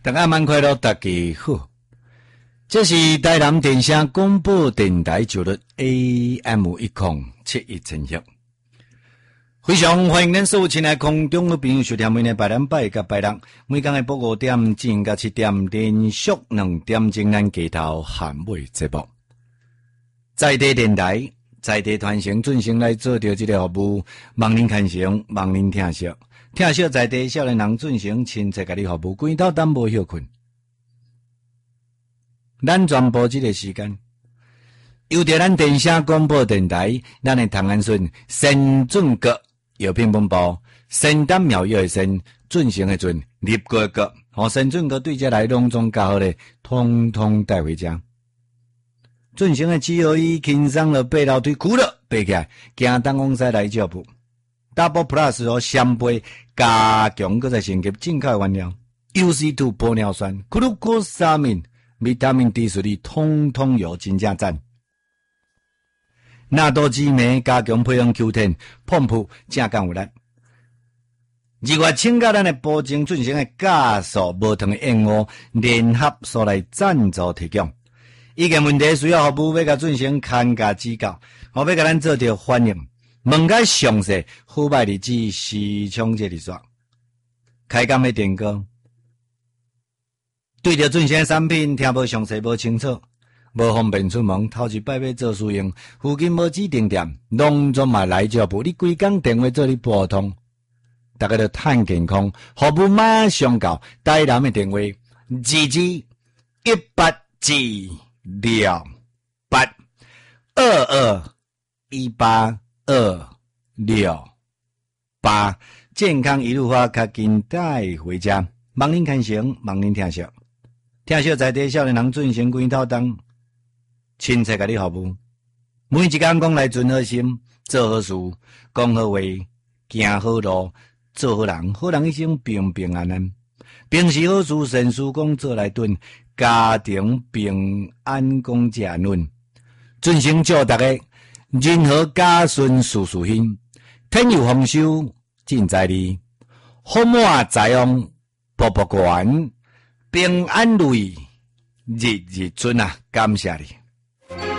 大家晚快乐，大家好。这是台南电声广播电台九日 AM1071千赫。非常欢迎咱所有亲爱空中的朋友收听每日8点8甲8人，每天的播5点至甲7点，连续2点钟咱街头喊尾节目。在地电台，在地传承准时来做着这个服务，望您看成，望您听惜。听惜在地少年人准时亲切甲你服务，规头等无休困。咱全部这个时间，由着咱电声广播电台，咱的唐安顺先准阁药品本部，先丹妙药的先，准时的准，立过的过，先准阁对这来拢总较好咧，通通带回家。准时的只要伊轻松了，爬楼梯哭了，爬起来，行东往西来照步。Double Plus 三杯加强，搁再升级进口原料 ，UC2 玻尿酸、glucosamine、维他命 D 水通通有，真正赞。纳多激酶加强配方 Q10， pomp 正干有力。2月请教咱的保证准时的加速无糖的燕窝联合所来赞助提供。意见问题需要服务，要甲准时看加指教，我要甲咱做着反应。问解详细，付卖日子时常这里说，开讲的电歌，对着准时的产品听无详细无清楚，无方便出门，头一摆要做使用，附近无指定店，拢总嘛来照步，你规工电话做你拨通，大家都趁健康，服务马上到，台南的电话187282218，健康一路发，较紧带回家，望您看成，望您听惜。听惜在地少年人准时规头当，亲切甲你服务。每一天讲来存好心，做好事，讲好话，行好路，做好人，好人一生平平安安。平时好事善事讲做来顿，家庭平安讲正论。准时祝大家人和家顺事事兴，天有丰收尽在你，福满财旺步步高，平安如意日日春啊！感谢你。